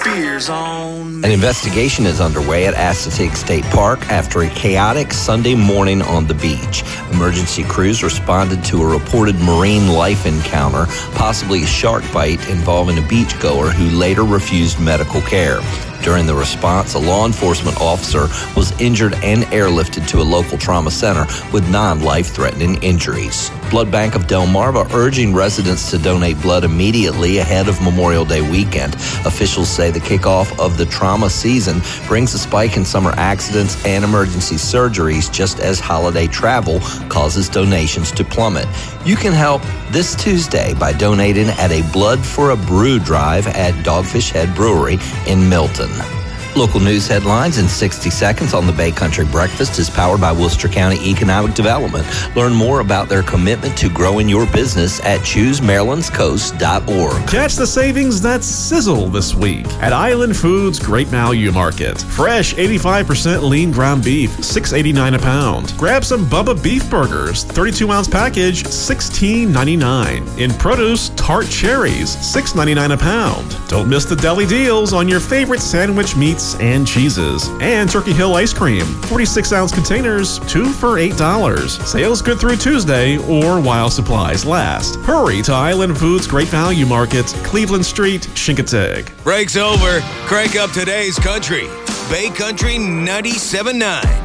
Beers on. An investigation is underway at Assateague State Park after a chaotic Sunday morning on the beach. Emergency crews responded to a reported marine life encounter, possibly a shark bite involving a beachgoer who later refused medical care. During the response, a law enforcement officer was injured and airlifted to a local trauma center with non-life-threatening injuries. Blood Bank of Delmarva urging residents to donate blood immediately ahead of Memorial Day weekend. Officials say the kickoff of the trauma season brings a spike in summer accidents and emergency surgeries, just as holiday travel causes donations to plummet. You can help this Tuesday by donating at a Blood for a Brew drive at Dogfish Head Brewery in Milton. Local news headlines in 60 seconds on the Bay Country Breakfast is powered by Worcester County Economic Development. Learn more about their commitment to growing your business at ChooseMarylandsCoast.org. Catch the savings that sizzle this week at Island Foods Great Value Market. Fresh 85% lean ground beef, $6.89 a pound. Grab some Bubba beef burgers, 32-ounce package, $16.99. In produce, tart cherries, $6.99 a pound. Don't miss the deli deals on your favorite sandwich meats and cheeses. And Turkey Hill ice cream, 46-ounce containers, 2 for $8. Sales good through Tuesday or while supplies last. Hurry to Island Foods Great Value Market, Cleveland Street, Chincoteague. Break's over. Crank up today's country. Bay Country 97.9.